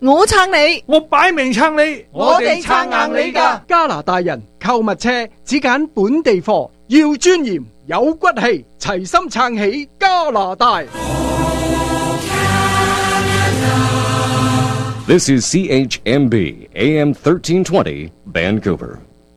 我撐你， 我擺明撐你， 我哋撐硬你㗎。 加拿大人購物車只揀本地貨，要尊嚴有骨氣，齊心撐起加拿大。 This is CHMB AM 1320 Vancouver.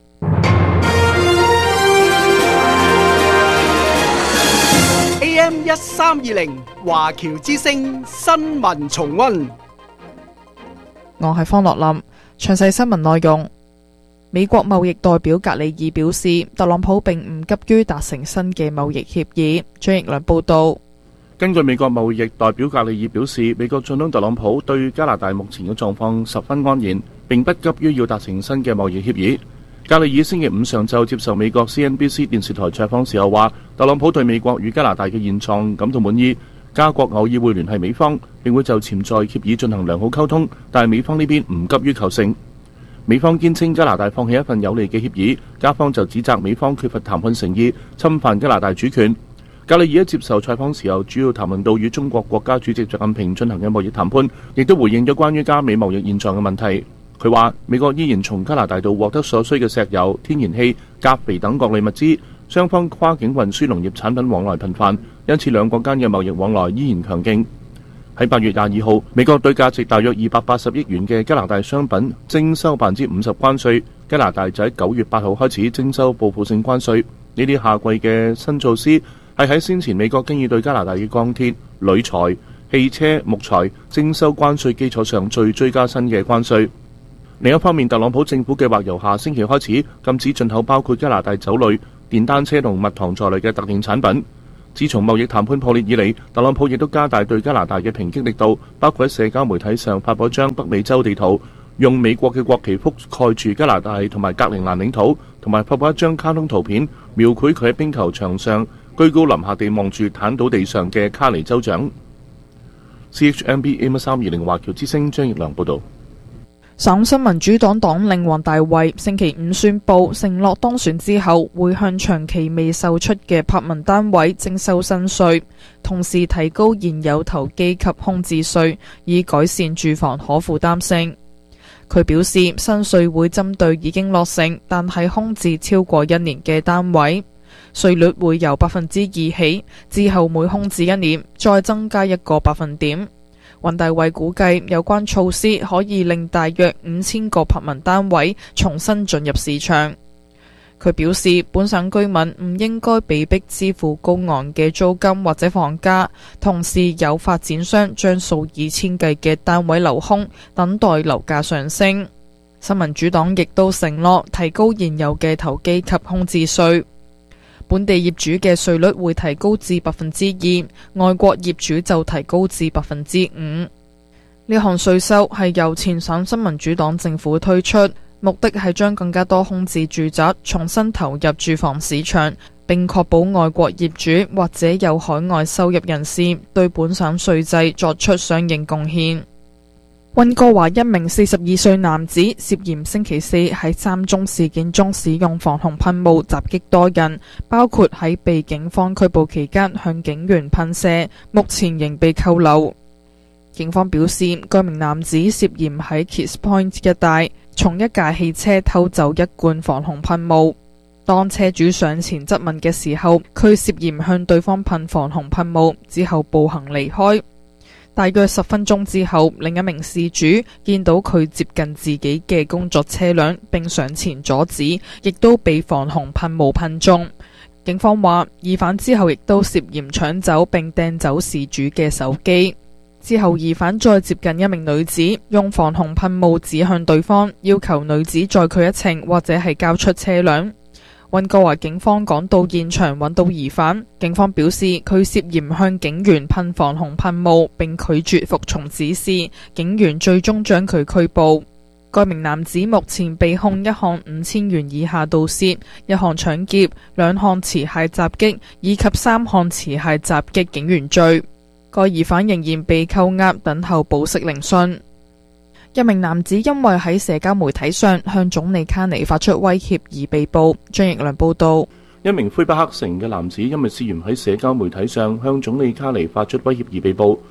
AM 1320華僑之聲新聞重溫。 我係方樂林，詳細新聞內容。美國貿易代表格里爾表示，特朗普並唔急於達成新嘅貿易協議。張奕良報道。 根據美國貿易代表格里爾表示，美國總統特朗普對加拿大目前嘅狀況十分安然，並不急於要達成新嘅貿易協議。格里爾星期五上晝接受美國 CNBC 電視台採訪時候話，特朗普對美國與加拿大嘅現狀感到滿意。加國偶爾會聯繫美方，並會就潛在協議進行良好溝通，但係美方呢邊唔急於求成。美方堅稱加拿大放棄一份有利嘅協議，加方就指責美方缺乏談判誠意，侵犯加拿大主權。格里爾喺接受採訪時候，主要談論到與中國國家主席習近平進行嘅貿易談判，亦都回應咗關於加美貿易現狀嘅問題。佢話美國依然從加拿大度獲得所需嘅石油、天然氣、鉀肥等各類物資，雙方跨境運輸農業產品往來頻繁，因此兩國間嘅貿易往來依然強勁。喺8月22號，美國對價值大約280億元嘅加拿大商品徵收50%關稅，加拿大就喺9月8號開始徵收報復性關稅。呢啲夏季嘅新措施係喺先前美國經已對加拿大嘅鋼鐵、鋁材、汽車、木材徵收關稅基礎上再追加新嘅關稅。另一方面，特朗普政府計劃由下星期開始禁止進口包括加拿大酒類、電單車同蜜糖在內嘅特定產品。自從貿易談判破裂以嚟，特朗普亦都加大對加拿大嘅抨擊力度，包括喺社交媒體上發佈一張北美洲地圖，用美國嘅國旗覆蓋住加拿大同埋格陵蘭領土，同埋發佈一張卡通圖片，描繪佢喺冰球場上居高臨下地望住癱倒地上嘅卡尼州長。CHMB AM 1320華僑之聲張奕良報導。 省新民主黨黨領黃大衛星期五宣布，承諾當選之後會向長期未售出嘅柏文單位徵收新稅，同時提高現有投機及空置稅，以改善住房可負擔性。佢表示，新稅會針對已經落成但係空置超過1年嘅單位，稅率會由2%起，之後每空置1年再增加1個百分點。黃大衛估計有關措施可以令大約5000個柏文單位重新進入市場。佢表示，本省居民唔應該被逼支付高昂嘅租金或者房價，同時有發展商將數以千計嘅單位留空，等待樓價上升。新民主黨亦都承諾提高現有嘅投機及空置稅。本地業主嘅稅率會提高至2%，外國業主就提高至5%。呢項稅收係由前省新民主黨政府推出，目的係將更加多空置住宅重新投入住房市場，並確保外國業主或者有海外收入人士對本省稅制作出相應貢獻。溫哥華一名42歲男子涉嫌星期4喺3宗事件中使用防紅噴霧襲擊多人，包括喺被警方拘捕期間向警員噴射，目前仍被扣留。警方表示，該名男子涉嫌喺 Kiss Point 一帶從一架汽車偷走1罐防紅噴霧。當車主上前質問嘅時候，佢涉嫌向對方噴防紅噴霧，之後步行離開。大約10分鐘之後，另一名事主見到佢接近自己嘅工作車輛，並上前阻止，亦都被防紅噴霧噴中。警方話，疑犯之後亦都涉嫌搶走並掟走事主嘅手機。之後疑犯再接近一名女子，用防紅噴霧指向對方，要求女子載佢一程或者係交出車輛。溫哥華警方趕到現場揾到疑犯，警方表示佢涉嫌向警員噴防紅噴霧並拒絕服從指示，警員最終將佢拘捕。該名男子目前被控1項5000元以下盜竊、1項搶劫、2項持械襲擊以及3項持械襲擊警員罪。該疑犯仍然被扣押等候保釋聆訊。一名男子因為喺社交媒體上向總理卡尼發出威脅而被捕。張奕良報道。 一名魁北克城嘅男子因為涉嫌喺社交媒體上向總理卡尼發出威脅而被捕。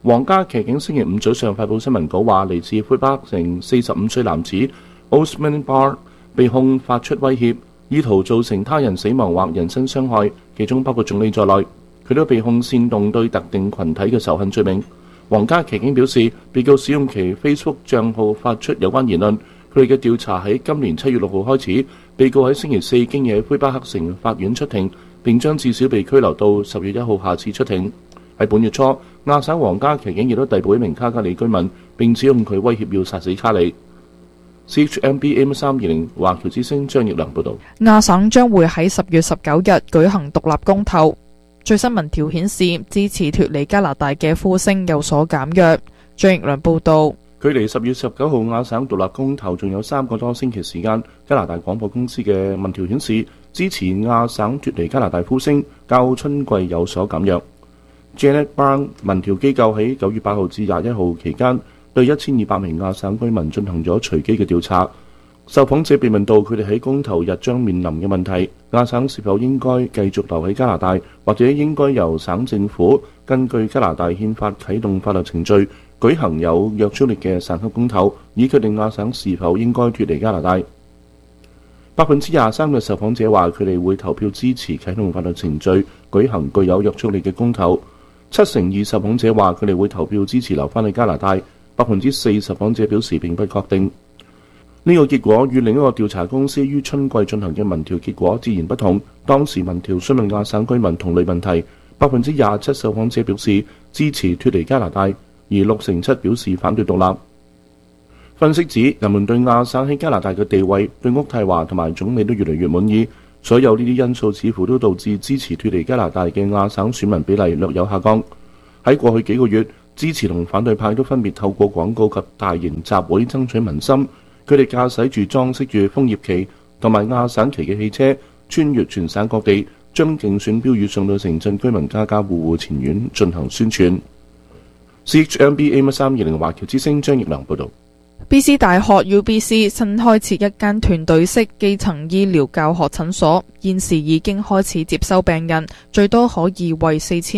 皇家騎警星期五早上發布新聞稿話，嚟自魁北克城45歲男子 Osman Bar 被控發出威脅，意圖造成他人死亡或人身傷害，其中包括總理在內。佢都被控煽動對特定群體嘅仇恨罪名。皇家騎警表示，被告使用其 Facebook 帳號發出有關言論。佢哋嘅調查喺今年7月6號開始，被告喺星期四經已喺魁北克城法院出庭，並將至少被拘留到10月1號下次出庭。喺本月初，亞省皇家騎警亦都逮捕一名卡加里居民，並指控佢威脅要殺死卡里。CHMB AM320 華僑之聲張奕良報導。 亞省將會喺10月19日舉行獨立公投。最新民調顯示，支持脫離加拿大嘅呼聲有所減弱。張奕良報導。 距離10月19號亞省獨立公投仲有3個多星期時間，加拿大廣播公司嘅民調顯示，支持亞省脫離加拿大呼聲較春季有所減弱。Janet Brown 民調機構喺9月8號至21號期間對1200名亞省居民進行咗隨機嘅調查。受訪者被問到佢哋喺公投日將面臨嘅問題，亞省是否應該繼續留喺加拿大，或者應該由省政府根據加拿大憲法啟動法律程序，舉行有約束力嘅省級公投，以決定亞省是否應該脫離加拿大。23%嘅受訪者話佢哋會投票支持啟動法律程序，舉行具有約束力嘅公投。72%受訪者話佢哋會投票支持留返去加拿大。4%受訪者表示並不確定。呢個結果與另一個調查公司於春季進行嘅民調結果截然不同。當時民調詢問亞省居民同類問題，27%受訪者表示支持脫離加拿大，而67%表示反對獨立。分析指，人們對亞省喺加拿大嘅地位、對渥太華同埋總理都越嚟越滿意。所有呢啲因素似乎都導致支持脫離加拿大嘅亞省選民比例略有下降。喺過去幾個月，支持同反對派都分別透過廣告及大型集會爭取民心。佢哋駕駛住裝飾住楓葉旗同埋亞省旗嘅汽車，穿越全省各地，將競選標語送到城鎮居民家家戶戶前院進行宣傳。CHMB AM320 華僑之聲張奕良報導。 BC 大學 UBC 新開設一間團隊式基層醫療教學診所，現時已經開始接收病人，最多可以為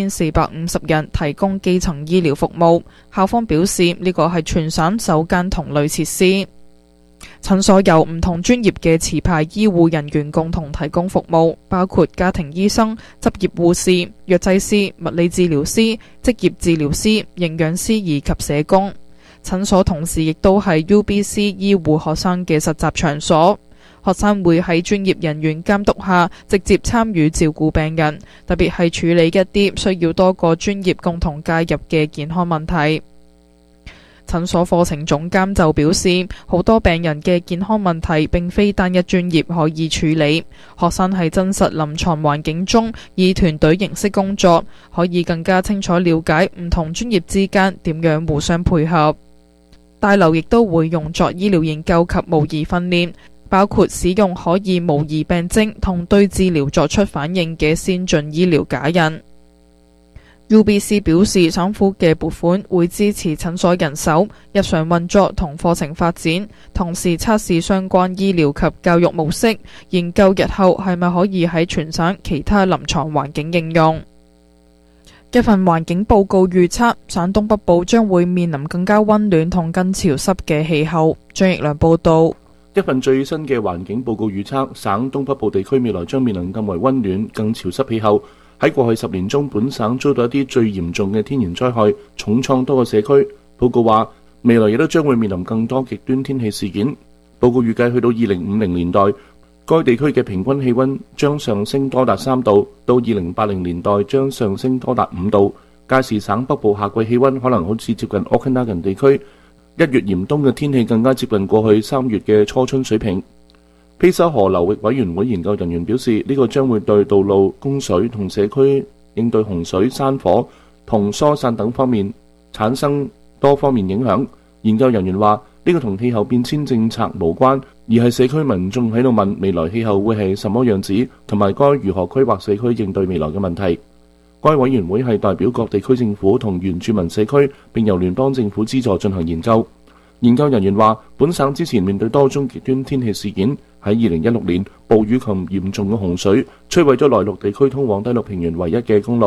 4450人提供基層醫療服務。校方表示，呢個係全省首間同類設施。診所由唔同專業嘅持牌醫護人員共同提供服務，包括家庭醫生、執業護士、藥劑師、物理治療師、職業治療師、營養師以及社工。診所同時亦都係 UBC 醫護學生嘅實習場所，學生會喺專業人員監督下直接參與照顧病人，特別係處理一啲需要多個專業共同介入嘅健康問題。診所課程總監就表示，好多病人嘅健康問題並非單一專業可以處理，學生喺真實臨床環境中以團隊形式工作，可以更加清楚了解唔同專業之間點樣互相配合。大樓亦都會用作醫療研究及模擬訓練，包括使用可以模擬病徵同對治療作出反應嘅先進醫療假人。UBC 表示，省府嘅撥款會支持診所人手、日常運作同課程發展，同時測試相關醫療及教育模式，研究日後係咪可以喺全省其他臨床環境應用。一份環境報告預測，省東北部將會面臨更加溫暖同更潮濕嘅氣候。張奕良報導。 一份最新嘅環境報告預測，省東北部地區未來將面臨更為溫暖、更潮濕氣候。喺過去10年中，本省遭到一啲最嚴重嘅天然災害，重創多個社區。報告話，未來亦都將會面臨更多極端天氣事件。報告預計去到2050年代，該地區嘅平均氣溫將上升多達3度，到2080年代將上升多達5度。屆時省北部夏季氣溫可能好似接近 Okanagan 地區1月嚴冬嘅天氣，更加接近過去3月嘅初春水平。披沙河流域委員會研究人員表示，呢個將會對道路、供水同社區應對洪水、山火同疏散等方面產生多方面影響。研究人員話，呢個同氣候變遷政策無關，而係社區民眾喺度問未來氣候會係什麼樣子，同埋該如何規劃社區應對未來嘅問題。該委員會係代表各地區政府同原住民社區，並由聯邦政府資助進行研究。研究人員話，本省之前面對多宗極端天氣事件。喺2016年，暴雨及嚴重嘅洪水摧毀咗內陸地區通往低陸平原唯一嘅公路。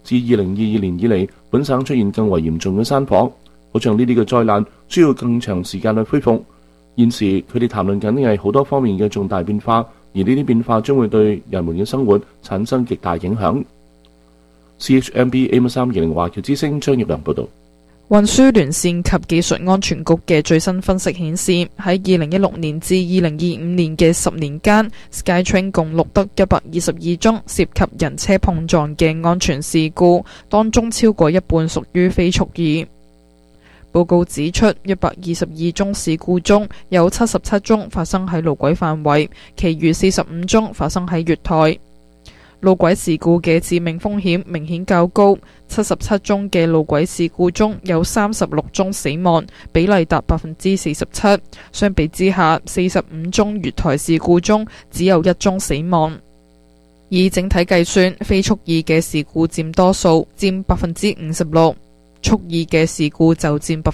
自2022年以嚟，本省出現更為嚴重嘅山火。好像呢啲嘅災難需要更長時間去恢復。現時佢哋談論緊嘅係好多方面嘅重大變化，而呢啲變化將會對人們嘅生活產生極大影響。CHMB AM320華僑之聲張業良報導。 運輸聯線及技術安全局嘅最新分析顯示，喺2016年至2025年嘅10年間 ，Skytrain 共錄得122宗涉及人車碰撞嘅安全事故，當中超過一半屬於非蓄意。報告指出，122宗事故中有77宗發生喺路軌範圍，其餘45宗發生喺月台。路軌事故嘅致命風險明顯較高，77宗嘅路軌事故中有36宗死亡，比例達47%。相比之下，45宗月台事故中只有1宗死亡。以整體計算，非蓄意嘅事故佔多數，佔56%。蓄意嘅事故就佔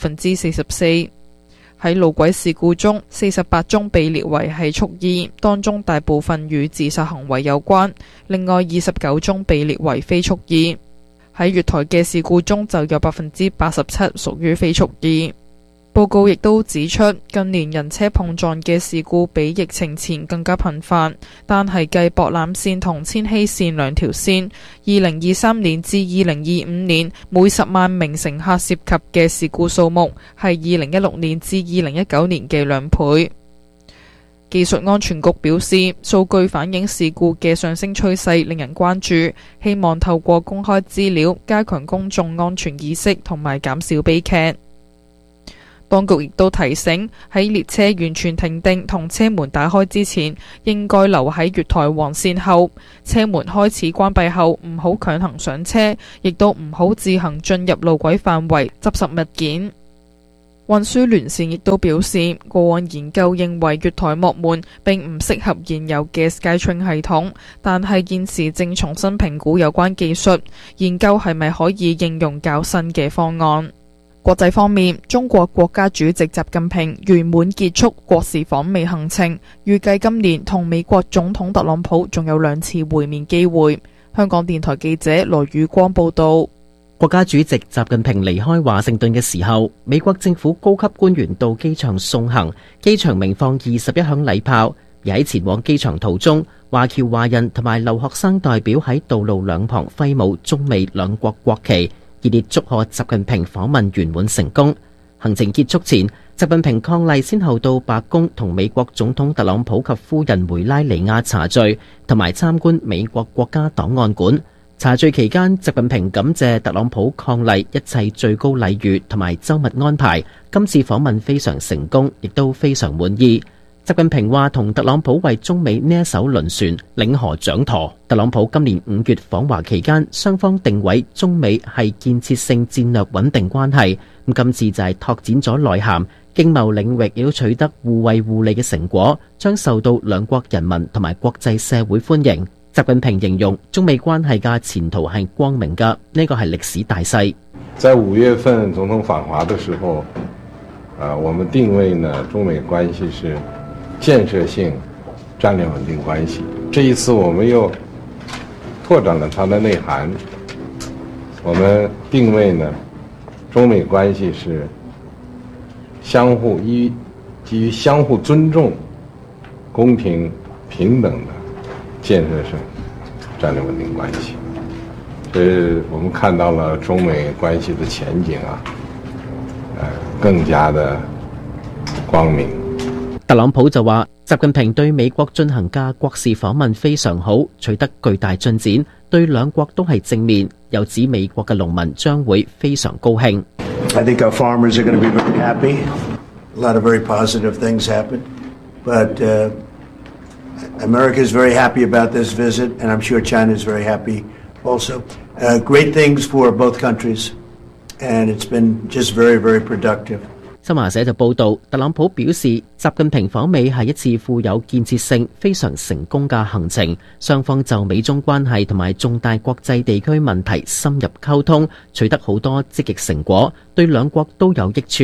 44%。喺路軌事故中，48宗被列為係蓄意，當中大部分與自殺行為有關。另外29宗被列為非蓄意。喺月台嘅事故中就有87%屬於非蓄意。報告亦都指出，近年人車碰撞嘅事故比疫情前更加頻繁，但係計博覽線同千禧線兩條線，2023年至2025年每10萬名乘客涉及嘅事故數目係2016年至2019年嘅2倍。技術安全局表示，數據反映事故嘅上升趨勢令人關注，希望透過公開資料加強公眾安全意識同埋減少悲劇。當局亦都提醒，喺列車完全停定同車門打開之前，應該留喺月台黃線後。車門開始關閉後，唔好強行上車，亦都唔好自行進入路軌範圍執拾物件。運輸聯線亦都表示，過往研究認為月台幕門並唔適合現有嘅 Skytrain 系統，但係現時正重新評估有關技術，研究係咪可以應用較新嘅方案。國際方面，中國國家主席習近平圓滿結束國事訪美行程，預計今年同美國總統特朗普仲有2次會面機會。香港電台記者羅宇光報道。 國家主席習近平離開華盛頓嘅時候，美國政府高級官員到機場送行，機場鳴放21響禮炮。而喺前往機場途中，華僑華人同埋留學生代表喺道路兩旁揮舞中美兩國國旗，熱烈祝賀習近平訪問圓滿成功。行程結束前，習近平伉儷先後到白宮同美國總統特朗普及夫人梅拉尼亞茶敘，同埋參觀美國國家檔案館。茶敘期間，習近平感謝特朗普伉儷一切最高禮遇同埋周密安排，今次訪問非常成功，亦都非常滿意。習近平話同特朗普為中美呢一艘輪船領河掌舵。特朗普今年5月訪華期間，雙方定位中美係建設性戰略穩定關係。今次就係拓展咗內涵，經貿領域亦都取得互惠互利嘅成果，將受到兩國人民同埋國際社會歡迎。習近平形容中美關係嘅前途係光明嘅，呢個係歷史大勢。 在5月份總統訪華的時候，我們定位呢中美關係是建設性戰略穩定關係。這一次我們又拓展了它的內涵，我們定位呢中美關係是基於相互尊重、公平平等的建設性戰略穩定關係。所以我們看到了中美關係的前景更加的光明。 特朗普就話，習近平對美國進行嘅國事訪問非常好，取得巨大進展，對兩國都係正面。又指美國嘅農民將會非常高興。 I think our farmers are going to be very happy. A lot of very positive things happened, but America is very happy about this visit, and I'm sure China is very happy also. Great things for both countries, and it's been just very, very productive. 新華社就報道，特朗普表示，習近平訪美係一次富有建設性、非常成功嘅行程，雙方就美中關係同埋重大國際地區問題深入溝通，取得好多積極成果，對兩國都有益處。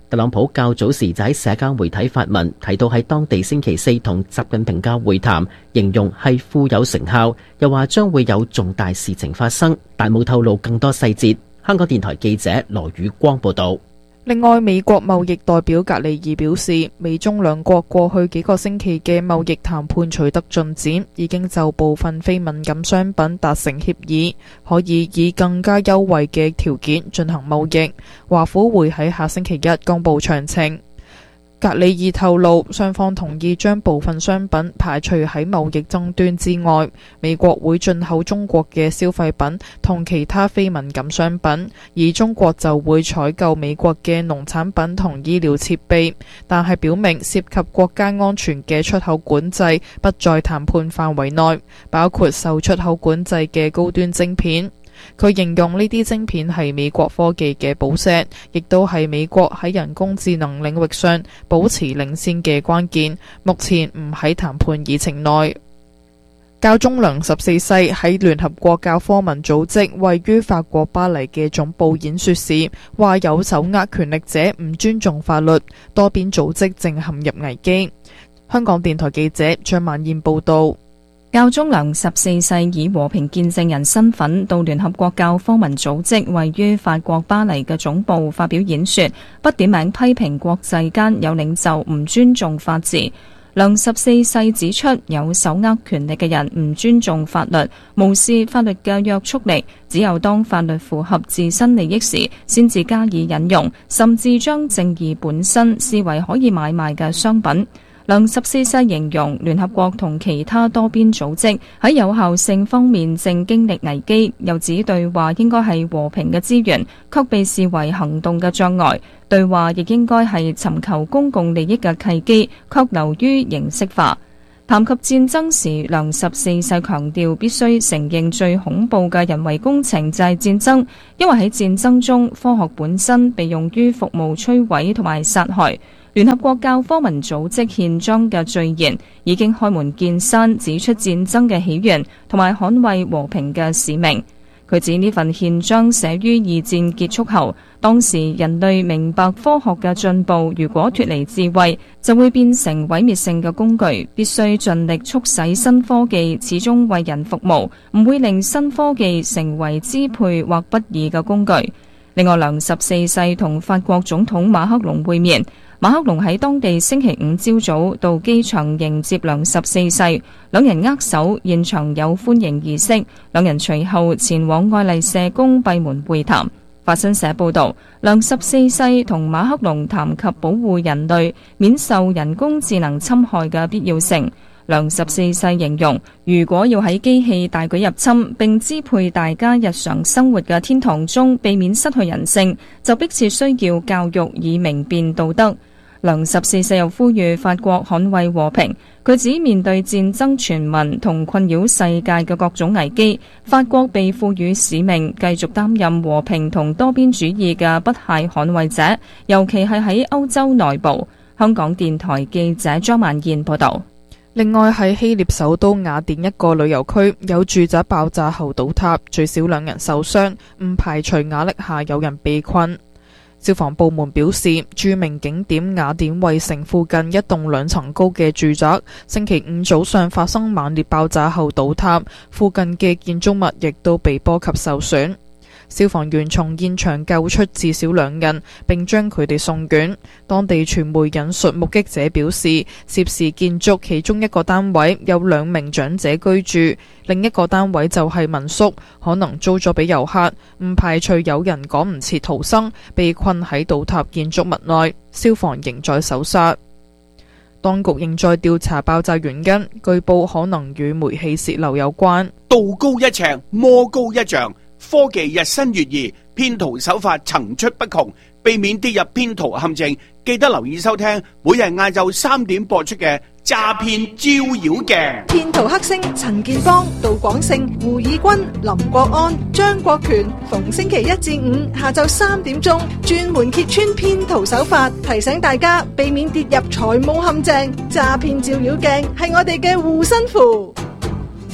特朗普較早時就喺社交媒體發文，提到喺當地星期四同習近平嘅會談，形容係富有成效，又話將會有重大事情發生，但冇透露更多細節。香港電台記者羅宇光報道。 另外，美國貿易代表格里爾表示，美中兩國過去幾個星期嘅貿易談判取得進展，已經就部分非敏感商品達成協議，可以以更加優惠嘅條件進行貿易。華府會喺下星期一公布詳情。格里爾透露，雙方同意將部分商品排除喺貿易爭端之外。美國會進口中國嘅消費品同其他非敏感商品，而中國就會採購美國嘅農產品同醫療設備。但係表明涉及國家安全嘅出口管制不在談判範圍內，包括受出口管制嘅高端晶片。佢形容呢啲晶片係美國科技嘅寶石，亦都係美國喺人工智能領域上保持領先嘅關鍵。目前唔喺談判議程內。教宗良14世喺聯合國教科文組織位於法國巴黎嘅總部演說時，話有手握權力者唔尊重法律，多邊組織正陷入危機。香港電台記者張曼燕報道。 教宗良14世以和平見證人身份到聯合國教科文組織位於法國巴黎嘅總部發表演說，不點名批評國際間有領袖唔尊重法治。良14世指出，有手握權力嘅人唔尊重法律，無視法律嘅約束力，只有當法律符合自身利益時，先至加以引用，甚至將正義本身視為可以買賣嘅商品。良14世形容聯合國同其他多邊組織喺有效性方面正經歷危機，又指對話應該係和平嘅資源，卻被視為行動嘅障礙；對話亦應該係尋求公共利益嘅契機，卻流於形式化。談及戰爭時，良14世強調必須承認最恐怖嘅人為工程就係戰爭，因為喺戰爭中，科學本身被用於服務摧毀同埋殺害。聯合國教科文組織憲章嘅序言已經開門見山指出戰爭嘅起源同埋捍衛和平嘅使命。佢指呢份憲章寫於二戰結束後，當時人類明白科學嘅進步如果脫離智慧，就會變成毀滅性嘅工具，必須盡力促使新科技始終為人服務，唔會令新科技成為支配或不義嘅工具。另外，良14世同法國總統馬克龍會面。馬克龍喺當地星期五朝早到機場迎接良14世，兩人握手，現場有歡迎儀式。兩人隨後前往愛麗舍宮閉門會談。法新社報道，良14世同馬克龍談及保護人類免受人工智能侵害嘅必要性。良14世形容，如果要喺機器大舉入侵並支配大家日常生活嘅天堂中避免失去人性，就迫切需要教育以明辨道德。良14世又呼籲法國捍衛和平，佢指面對戰爭傳聞同困擾世界嘅各種危機，法國被賦予使命，繼續擔任和平同多邊主義嘅不懈捍衛者，尤其係喺歐洲內部。香港電台記者張曼燕報道。 另外，喺希臘首都雅典一個旅遊區有住宅爆炸後倒塌，最少2人受傷，唔排除瓦礫下有人被困。消防部門表示，著名景點雅典衛城附近一棟2層高嘅住宅，星期五早上發生猛烈爆炸後倒塌，附近嘅建築物亦都被波及受損。消防員從現場救出至少2人，並將佢哋送院。當地傳媒引述目擊者表示，涉事建築其中一個單位有2名長者居住，另一個單位就係民宿，可能租咗俾遊客，唔排除有人趕唔切逃生，被困喺倒塌建築物內。消防仍在搜查，當局仍在調查爆炸原因，據報可能與煤氣洩漏有關。 道高一尺，魔高一丈。科技日新月異，騙徒手法層出不窮，避免跌入騙徒陷阱，記得留意收聽每日晏晝3點播出嘅詐騙招妖鏡。 騙徒黑星陳建邦、杜廣勝、胡以軍、林國安、張國權，逢星期1至5下晝3點鐘，專門揭穿騙徒手法，提醒大家避免跌入財務陷阱。詐騙照妖鏡係我哋嘅護身符。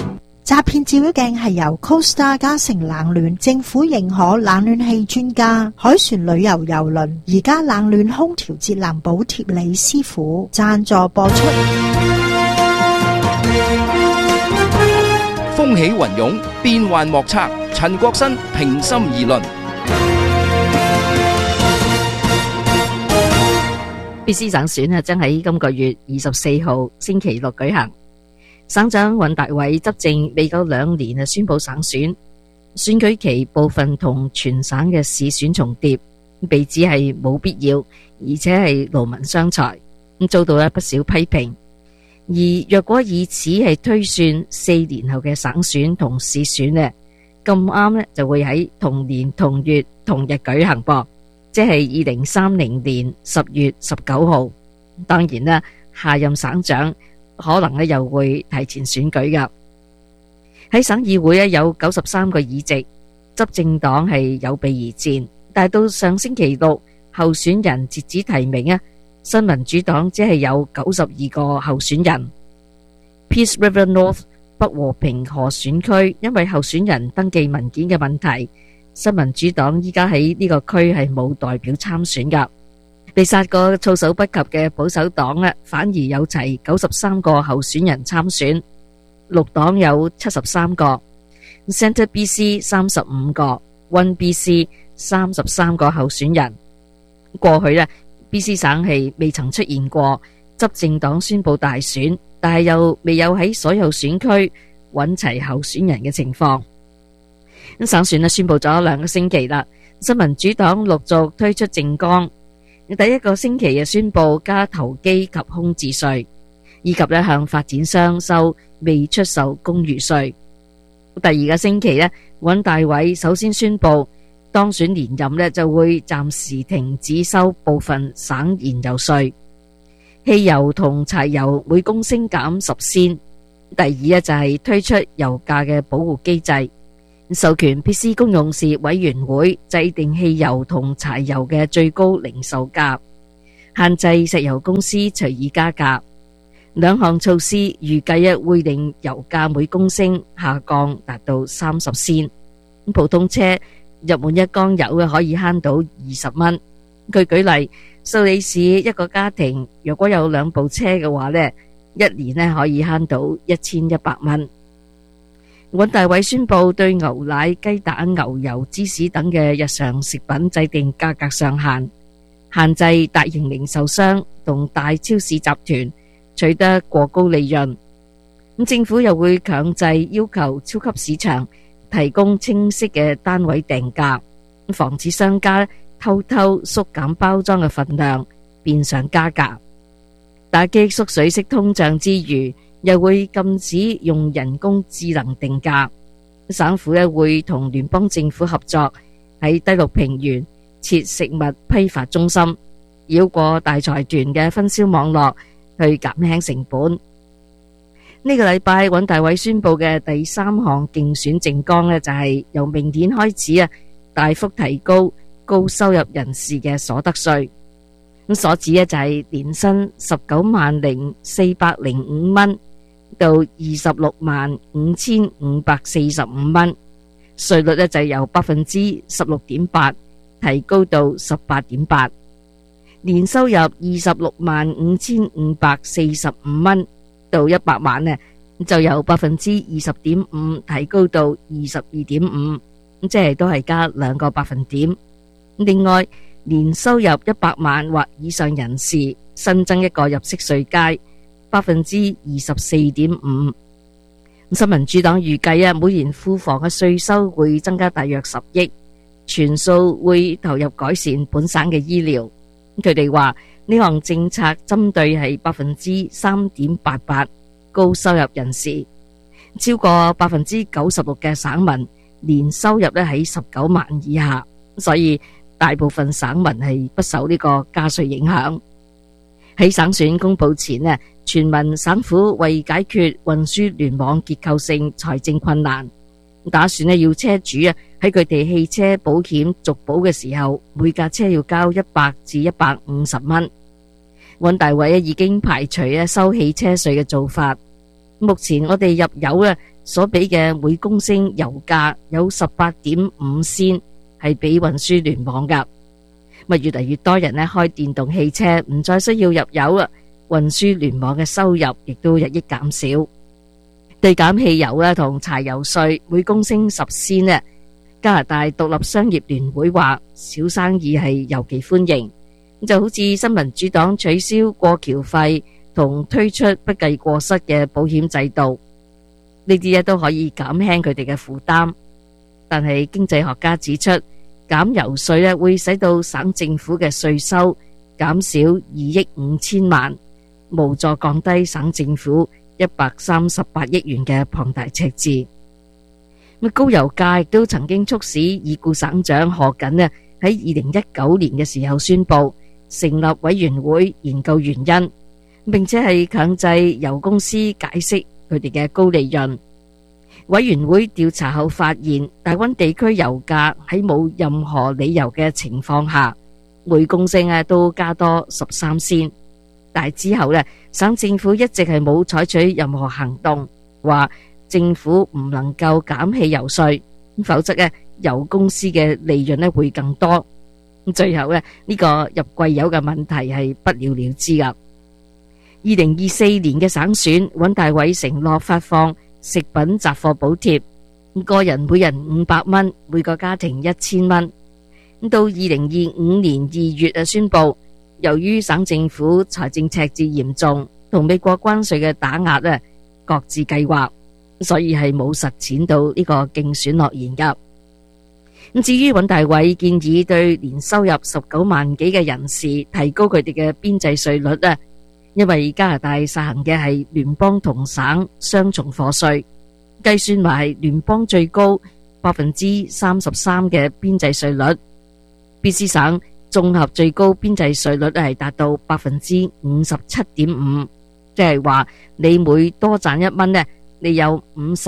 詐騙照妖鏡係由 Costa 嘉誠冷暖政府認可冷暖氣專家、海船旅遊郵輪而家冷暖空調節能補貼李師傅贊助播出。 風起雲湧，變幻莫測。陳國新平心而論。 BC 省選將喺今個月24號星期六舉行。省長尹達偉執政未夠2年宣布省選，選舉期部分同全省嘅市選重疊，被指係冇必要，而且係勞民傷財，遭到不少批評。而若果以此係推算4年後嘅省選同市選呢，咁啱就會喺同年同月同日舉行噃，即係2030年10月19號。當然啦，下任省長可能又會提前選舉噶。喺省議會有93個議席，執政黨係有備而戰，但係到上星期六候選人截止提名新民主黨只係有92個候選人。Peace River North 北和平河選區因為候選人登記文件嘅問題，新民主黨依家喺呢個區係冇代表參選噶。被殺過措手不及嘅保守黨反而有齊93個候選人參選，綠黨有73個，Centre BC 35個，One BC 33個候選人。過去BC 省係未曾出現過執政黨宣布大選，但係又未有喺所有選區揾齊候選人嘅情況。省選宣布咗2個星期啦，新民主黨陸續推出政綱。第一個星期宣布加投機及空置稅，以及向發展商收未出售公寓稅。第二個星期尹大偉首先宣布當選連任就會暫時停止收部分省燃油稅，汽油同柴油每公升減10仙。第二就係推出油價嘅保護機制，授權 BC 公用事業委員會制定汽油同柴油嘅最高零售價，限制石油公司隨意加價。2項措施預計會令油價每公升下降達到30仙。普通車入滿1缸油可以慳到20蚊。佢舉例，蘇里市一個家庭如果有2部車嘅話1年可以慳到1100蚊。尹大偉宣布對牛奶、雞蛋、牛油、芝士等嘅日常食品制定價格上限，限制大型零售商同大超市集團取得過高利潤。政府又會強制要求超級市場提供清晰嘅單位定價，防止商家偷偷縮減包裝嘅份量，變相加價。打擊縮水式通脹之餘，又會禁止用人工智能定價。省府會同聯邦政府合作，喺低陸平原設食物批發中心，繞過大財團嘅分銷網絡去減輕成本。呢個禮拜尹大偉宣布嘅第3項競選政綱就係由明年開始大幅提高高收入人士嘅所得稅。咁所指就係年薪190405蚊到26554545蚊，稅率就由 16.8% 提高到 18.8%。年收入26554545蚊到100萬就由 20.5% 提高到 22.5%， 即係都係加2個百分點。另外，年收入100萬或以上人士新增一個入息稅階 24.5%。新民主黨預計每年庫房嘅稅收會增加大約10億，全數會投入改善本省嘅醫療。佢哋話呢項政策針對係 3.88% 高收入人士，超過 96% 嘅省民年收入喺19萬以下，所以大部分省民係不受呢個加稅影響。喺省選公布前全民省府為解決運輸聯網結構性財政困難，打算要車主喺佢哋汽車保險續保嘅時候，每架車要交100至150蚊。尹大偉已經排除收汽車稅嘅做法。目前我哋入油所俾嘅每公升油價有 18.5 仙係俾運輸聯網㗎。越嚟越多人開電動汽車，唔再需要入油啦，運輸聯網嘅收入亦都日益減少。對減汽油同柴油稅每公升10仙呢，加拿大獨立商業聯會話小生意係尤其歡迎，就好似新民主黨取消過橋費同推出不計過失嘅保險制度，呢啲都可以減輕佢哋嘅負擔。但係經濟學家指出，減油稅會使到省政府嘅稅收減少2億5千萬，無助降低省政府138億元嘅龐大赤字。高油價亦都曾經促使已故省長賀錦喺2019年嘅時候宣布成立委員會研究原因，並且係強制油公司解釋佢哋嘅高利潤。委員會調查後發現，大溫地區油價喺冇任何理由嘅情況下，每公升都加多13仙。但係之後省政府一直係冇採取任何行動，話政府唔能夠減汽油稅，否則油公司嘅利潤會更多。最後呢個入貴油嘅問題係不了了之噶。2024年嘅省選，尹大偉承諾發放食品雜貨補貼，個人每人500蚊，每個家庭1000蚊。到2025年2月宣布，由於省政府財政赤字嚴重，同美國關稅嘅打壓各自計劃，所以係冇實踐到呢個競選諾言噶。至於尹大偉建議對年收入19萬幾嘅人士提高佢哋嘅邊際稅率，因為加拿大實行嘅係聯邦同省雙重課稅，計算埋聯邦最高33%嘅邊際稅率，BC 省綜合最高邊際稅率係達到57.5%，即係話你每多賺1蚊你有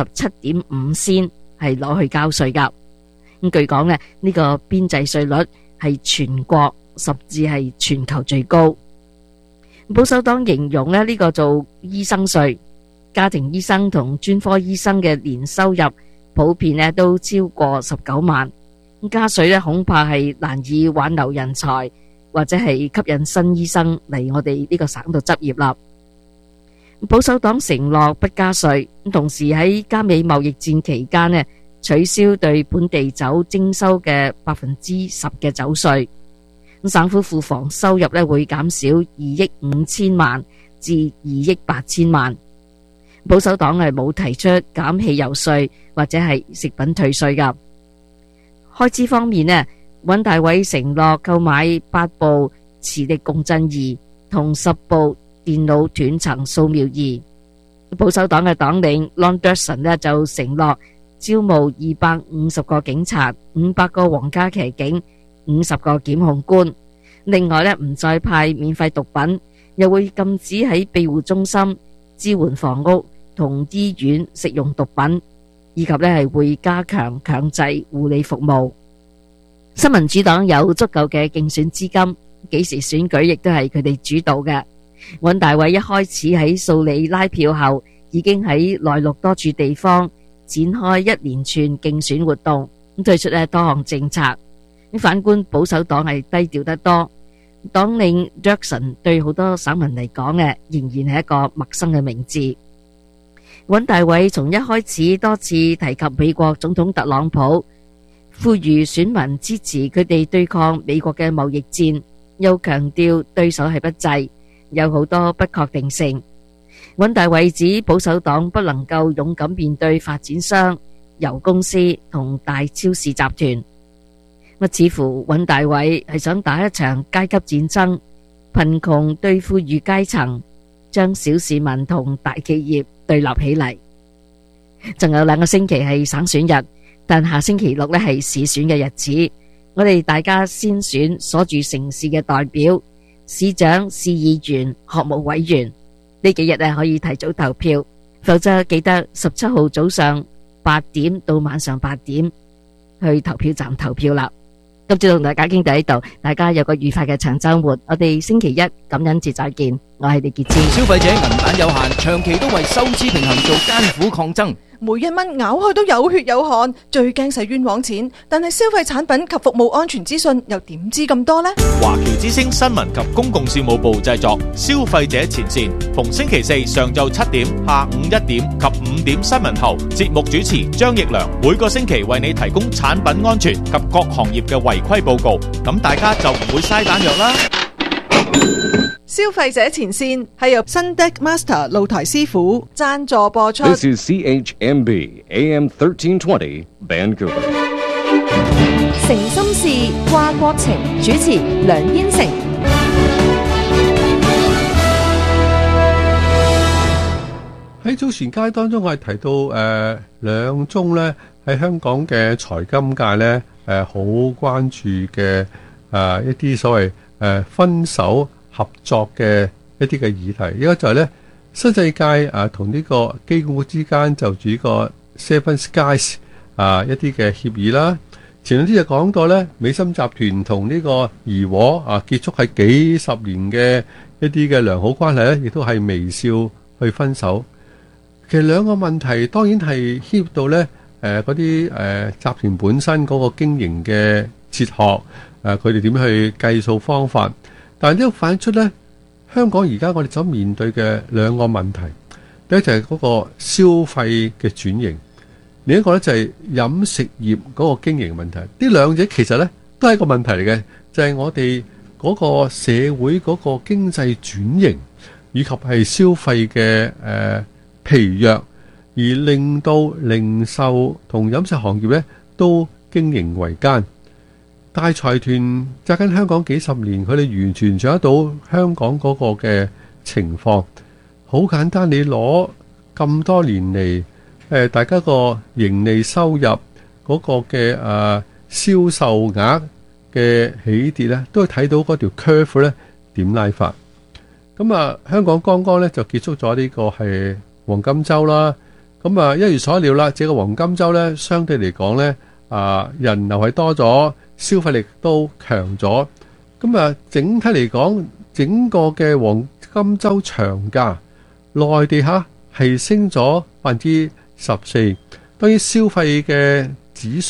57.5仙係攞去交稅噶。據講呢個邊際稅率係全國甚至係全球最高。保守黨形容呢個做醫生稅，家庭醫生同專科醫生嘅年收入普遍都超過19萬，加稅恐怕係難以挽留人才，或者係吸引新醫生嚟我哋呢個省度執業啦。保守黨承諾不加稅，同時喺加美貿易戰期間取消對本地酒徵收嘅10%嘅酒稅，省府庫房收入會減少2億5千萬至2億8千萬。保守黨係冇提出減汽油稅或者係食品退稅噶。開支方面尹大偉承諾購買8部磁力共振儀同10部電腦斷層掃描儀。保守黨嘅黨領 Lon Derson 就承諾招募250個警察、500個皇家騎警、50個檢控官。另外唔再派免費毒品，又會禁止喺庇護中心、支援房屋同醫院食用毒品，以及係會加強強制護理服務。新民主黨有足夠嘅競選資金，幾時選舉亦都係佢哋主導嘅。尹大偉一開始喺數理拉票後，已經喺內陸多處地方展開一連串競選活動，推出多項政策。反觀保守黨係低調得多，黨領 Jackson 對好多省民嚟講仍然係一個陌生嘅名字。尹大偉從一開始多次提及美國總統特朗普，呼籲選民支持佢哋對抗美國嘅貿易戰，又強調對手係不濟，有好多不確定性。尹大偉指保守黨不能夠勇敢面對發展商、油公司同大超市集團。似乎尹大偉係想打一場階級戰爭，貧窮對富裕階層，將小市民同大企業對立起嚟。仲有2個星期係省選日，但下星期6係市選嘅日子，我哋大家先選所住城市嘅代表、市長、市議員、學務委員。呢幾日可以提早投票，否則記得17號早上8點到晚上8點去投票站投票啦。今朝同大家傾到呢度，大家有個愉快嘅長週末。我哋星期一感恩節再見，我係李潔芝。 消費者銀彈有限，長期都為收支平衡做艱苦抗爭。 每一蚊咬開都有血有汗，最驚使冤枉錢。但係消費產品及服務安全資訊又點知咁多呢？ 華僑之聲新聞及公共事務部製作，消費者前線，逢星期四上晝7點、下午1點及5點新聞後，節目主持張奕良每個星期為你提供產品安全及各行業嘅違規報告，咁大家就唔會嘥彈藥啦。 消費者前線係由新 Deck Master 露台師傅贊助播出。 This is CHMB AM 1320 Vancouver. 誠心事，掛國情，主持梁燕成。 喺早前街當中，我係提到兩宗呢喺香港嘅財金界呢好關注嘅一啲所謂分手合作嘅一啲嘅議題，一個就係咧新世界同呢個機管局之間就住呢個 Seven Skies 一啲嘅協議啦。前兩天就講到咧美心集團同呢個怡和結束係幾十年嘅一啲嘅良好關係咧，亦都係微笑去分手。其實兩個問題當然係牽涉到咧嗰啲集團本身嗰個經營嘅哲學，佢哋點去計數方法。但係呢個反映出咧，香港而家我哋所面對嘅兩個問題，第一就係嗰個消費嘅轉型，另一個咧就係飲食業嗰個經營問題。呢兩者其實咧都係一個問題嚟嘅，就係我哋嗰個社會嗰個經濟轉型，以及係消費嘅疲弱，而令到零售同飲食行業咧都經營維艱。大財團紮緊香港幾十年，佢哋完全掌握到香港嗰個嘅情況。好簡單，你攞咁多年嚟，大家個盈利收入嗰個嘅銷售額嘅起跌咧，都係睇到嗰條 curve 咧點拉法。咁香港剛剛咧就結束咗呢個係黃金週啦。咁一如所料啦，這個黃金週咧相對嚟講咧，人流係多咗。消費力都強咗，咁整體嚟講，整個嘅黃金週長假，內地係升咗14%，當然消費嘅指數